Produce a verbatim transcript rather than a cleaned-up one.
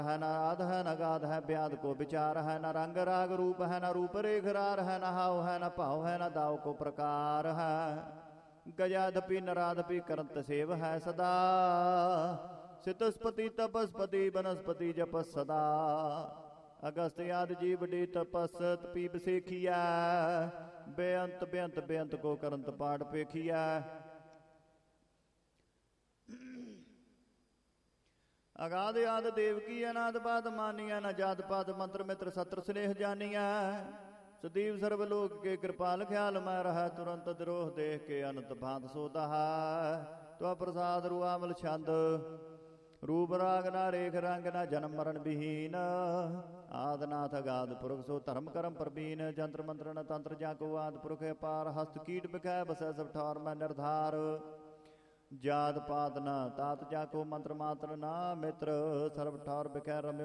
है न आध है न गाध है ब्याद को विचार है न रंग राग रूप है न रूप रेख रार है न हाव है न भाव है न दाव को प्रकार है गजाधपि नराधपि करंत सेव है सदा सितस्पति तपस्पति वनस्पति जपस सदा अगस्त आदि जीव डी तपस तपीब सेखिया बेअंत बेअंत बेअंत को करंत पाठ पेखिया अगाध आद देव की अनाद पाद मानिया न जात पाद मंत्र मित्र सत्र स्नेह जानिया सदीव सर्वलोक के कृपाल ख्याल मैं रहा तुरंत द्रोह देख के अनंत भांत सोता तो प्रसाद रुआमल छंद रूप राग ना रेख रंग ना जन्म मरण विहीन आदनाथ अगाध पुरख सो धर्म करम प्रवीण जंत्र मंत्र न तंत्र जाको आद पुरख अपार हस्त कीट बिखै बसै सब ठौर मैं निर्धार जात पात न तात जाको मंत्र मात्र ना मित्र सर्व ठौर बिखै रम्य